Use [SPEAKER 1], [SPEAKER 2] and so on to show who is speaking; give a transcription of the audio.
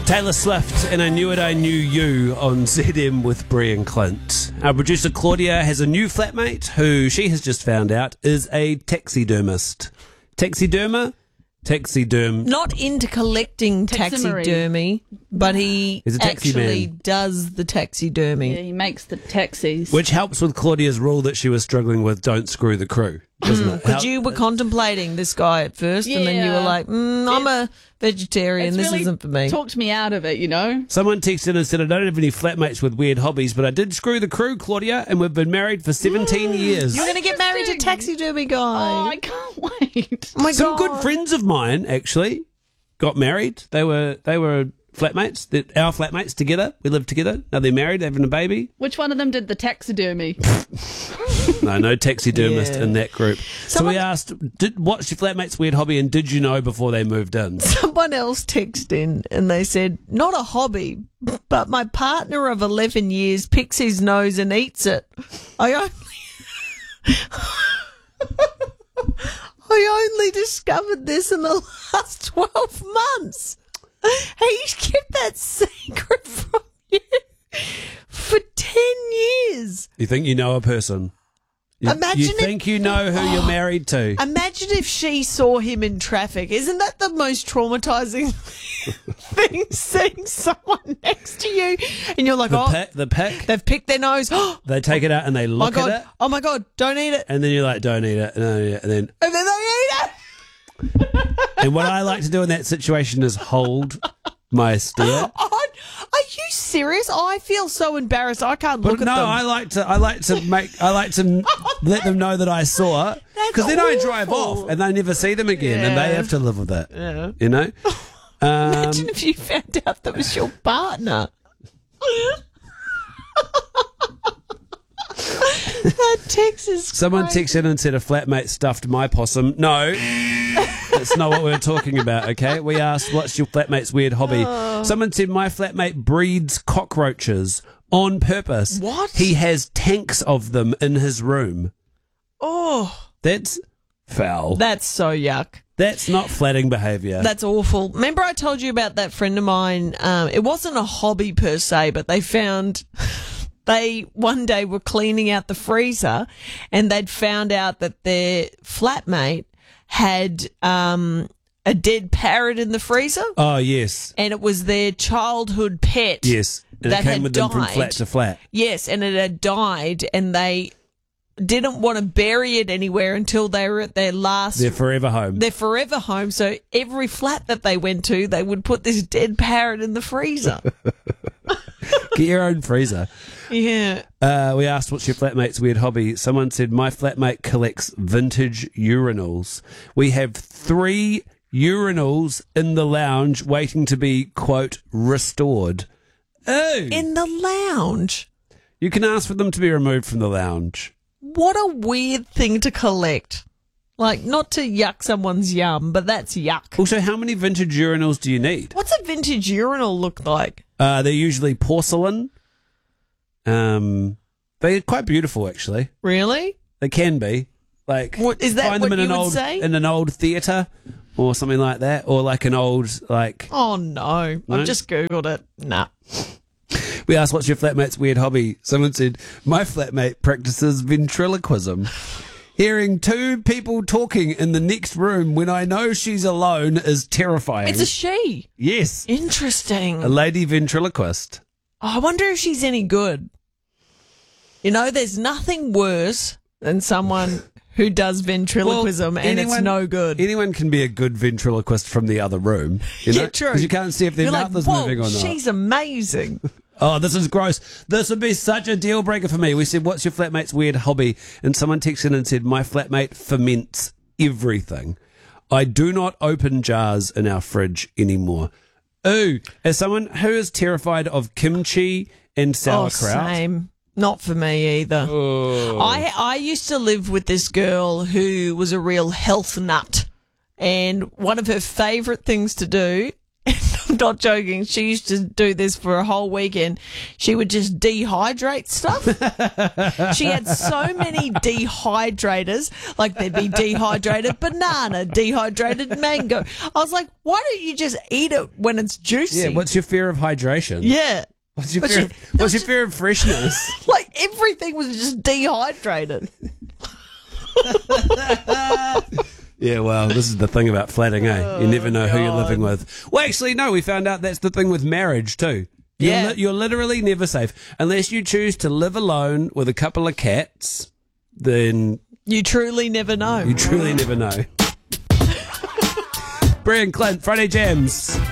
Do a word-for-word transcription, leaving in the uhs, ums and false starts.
[SPEAKER 1] Taylor Swift and I Knew It, I Knew You on Z M with Brie and Clint. Our producer Claudia has a new flatmate who she has just found out is a taxidermist. Taxiderma? Taxiderm.
[SPEAKER 2] Not into collecting
[SPEAKER 3] Taxidermy.
[SPEAKER 2] taxidermy, but he
[SPEAKER 1] He's a taxi
[SPEAKER 2] actually
[SPEAKER 1] man.
[SPEAKER 2] does the taxidermy.
[SPEAKER 3] Yeah, he makes the taxis.
[SPEAKER 1] Which helps with Claudia's rule that she was struggling with, don't screw the crew, doesn't it?
[SPEAKER 2] Because
[SPEAKER 1] How-
[SPEAKER 2] you were contemplating this guy at first, and then you were
[SPEAKER 3] Yeah.
[SPEAKER 2] like, mm, I'm a vegetarian,
[SPEAKER 3] It's
[SPEAKER 2] this
[SPEAKER 3] really
[SPEAKER 2] isn't for me.
[SPEAKER 3] Talked me out of it, you know.
[SPEAKER 1] Someone texted and said, I don't have any flatmates with weird hobbies, but I did screw the crew, Claudia, and we've been married for seventeen years.
[SPEAKER 2] You're going to get married to taxidermy
[SPEAKER 3] Oh,
[SPEAKER 2] guy.
[SPEAKER 3] I can't wait.
[SPEAKER 2] Oh my
[SPEAKER 1] Some
[SPEAKER 2] God.
[SPEAKER 1] good friends of mine actually got married. They were they were flatmates, that our flatmates together. We lived together. Now they're married, having a baby.
[SPEAKER 3] Which one of them did the taxidermy?
[SPEAKER 1] No, no taxidermist
[SPEAKER 2] Yeah.
[SPEAKER 1] in that group.
[SPEAKER 2] Someone-
[SPEAKER 1] so we asked, did, what's your flatmate's weird hobby, and did you know before they moved in?
[SPEAKER 2] Someone else texted in and they said, not a hobby, but my partner of eleven years picks his nose and eats it. I only... I only discovered this in the last twelve months. He's kept that secret from you for ten years.
[SPEAKER 1] You think you know a person? You,
[SPEAKER 2] Imagine
[SPEAKER 1] you
[SPEAKER 2] if-
[SPEAKER 1] think you know who you're married to?
[SPEAKER 2] Imagine if she saw him in traffic. Isn't that the most traumatizing thing, seeing someone next to you and you're like,
[SPEAKER 1] The
[SPEAKER 2] oh,
[SPEAKER 1] pick, the pick.
[SPEAKER 2] they've picked their nose. Oh
[SPEAKER 1] They take it out and they
[SPEAKER 2] my
[SPEAKER 1] look
[SPEAKER 2] God.
[SPEAKER 1] at it,
[SPEAKER 2] Oh my God, don't eat it.
[SPEAKER 1] and then you're like, don't eat it, don't eat it, and then.
[SPEAKER 2] And then they eat it.
[SPEAKER 1] And what I like to do in that situation is hold my stare.
[SPEAKER 2] Oh, are you serious? I feel so embarrassed. I can't
[SPEAKER 1] But
[SPEAKER 2] look
[SPEAKER 1] no,
[SPEAKER 2] at them.
[SPEAKER 1] I like to. I like to make. I like to let them know that I saw it, because then I drive
[SPEAKER 2] awful.
[SPEAKER 1] off and they never see them again, and they
[SPEAKER 2] Yeah.
[SPEAKER 1] have to live with it.
[SPEAKER 2] Yeah.
[SPEAKER 1] You know. Um,
[SPEAKER 2] Imagine if you found out that was your partner. That text is
[SPEAKER 1] someone
[SPEAKER 2] crazy.
[SPEAKER 1] texted in and said a flatmate stuffed my possum. No, that's not what we were talking about. Okay, we asked what's your flatmate's weird hobby.
[SPEAKER 2] Oh.
[SPEAKER 1] Someone said my flatmate breeds cockroaches on purpose.
[SPEAKER 2] What?
[SPEAKER 1] He has tanks of them in his room.
[SPEAKER 2] Oh,
[SPEAKER 1] That's foul.
[SPEAKER 2] that's so yuck.
[SPEAKER 1] That's not flatting behaviour.
[SPEAKER 2] That's awful. Remember I told you about that friend of mine? Um, it wasn't a hobby per se, but they found... They one day were cleaning out the freezer and they'd found out that their flatmate had um, a dead parrot in the freezer,
[SPEAKER 1] Oh yes,
[SPEAKER 2] and it was their childhood pet.
[SPEAKER 1] yes. And
[SPEAKER 2] That
[SPEAKER 1] it came
[SPEAKER 2] had
[SPEAKER 1] with them from
[SPEAKER 2] died.
[SPEAKER 1] flat to flat.
[SPEAKER 2] Yes, and it had died, and they didn't want to bury it anywhere until they were at their last,
[SPEAKER 1] They're forever home.
[SPEAKER 2] their forever home. So every flat that they went to, they would put this dead parrot in the freezer.
[SPEAKER 1] Get your own freezer.
[SPEAKER 2] Yeah.
[SPEAKER 1] Uh, we asked, what's your flatmate's weird hobby? Someone said, my flatmate collects vintage urinals. We have three urinals in the lounge waiting to be, quote, restored. Oh,
[SPEAKER 2] In the lounge.
[SPEAKER 1] you can ask for them to be removed from the lounge.
[SPEAKER 2] What a weird thing to collect. Like, not to yuck someone's yum, but that's yuck.
[SPEAKER 1] Also, how many vintage urinals do you need?
[SPEAKER 2] What's a vintage urinal look like?
[SPEAKER 1] Uh, they're usually porcelain. Um, they're quite beautiful, actually.
[SPEAKER 2] Really?
[SPEAKER 1] They can be. Like,
[SPEAKER 2] What- is that
[SPEAKER 1] find
[SPEAKER 2] what
[SPEAKER 1] them in
[SPEAKER 2] you
[SPEAKER 1] an
[SPEAKER 2] would
[SPEAKER 1] old
[SPEAKER 2] say?
[SPEAKER 1] in an old theatre or something like that, or like an old like.
[SPEAKER 2] Oh, no.
[SPEAKER 1] No?
[SPEAKER 2] I've just Googled it. Nah.
[SPEAKER 1] We asked, "What's your flatmate's weird hobby?" Someone said, "My flatmate practices ventriloquism. Hearing two people talking in the next room when I know she's alone is terrifying."
[SPEAKER 2] It's a she.
[SPEAKER 1] yes,
[SPEAKER 2] Interesting.
[SPEAKER 1] a lady ventriloquist.
[SPEAKER 2] Oh, I wonder if she's any good. You know, there's nothing worse than someone who does ventriloquism
[SPEAKER 1] Well,
[SPEAKER 2] and it's
[SPEAKER 1] anyone-
[SPEAKER 2] no good.
[SPEAKER 1] Anyone can be a good ventriloquist from the other room. You know?
[SPEAKER 2] Yeah, true.
[SPEAKER 1] Because you can't see if their
[SPEAKER 2] You're
[SPEAKER 1] mouth
[SPEAKER 2] like,
[SPEAKER 1] is
[SPEAKER 2] whoa,
[SPEAKER 1] moving or not.
[SPEAKER 2] she's amazing.
[SPEAKER 1] Oh, this is gross. This would be such a deal breaker for me. We said, what's your flatmate's weird hobby? And someone texted in and said, my flatmate ferments everything. I do not open jars in our fridge anymore. Ooh, as someone who is terrified of kimchi and
[SPEAKER 2] Oh,
[SPEAKER 1] sauerkraut.
[SPEAKER 2] same. Not for me either.
[SPEAKER 1] Oh.
[SPEAKER 2] I I used to live with this girl who was a real health nut, and one of her favourite things to do, and I'm not joking. She used to do this for a whole weekend. She would just dehydrate stuff. She had so many dehydrators. Like there'd be dehydrated banana, dehydrated mango. I was like, why don't you just eat it when it's juicy?
[SPEAKER 1] Yeah, what's your fear of hydration?
[SPEAKER 2] Yeah.
[SPEAKER 1] What's your
[SPEAKER 2] What's
[SPEAKER 1] fear,
[SPEAKER 2] your-
[SPEAKER 1] of, what's your fear of freshness?
[SPEAKER 2] Like everything was just dehydrated.
[SPEAKER 1] Yeah, well, this is the thing about flatting, eh? You never know who you're living with. Well, actually, no, we found out that's the thing with marriage, too. You're,
[SPEAKER 2] Yeah.
[SPEAKER 1] li- you're literally never safe. Unless you choose to live alone with a couple of cats, then
[SPEAKER 2] You truly never know.
[SPEAKER 1] you truly never know. Brian Clint, Friday Jams.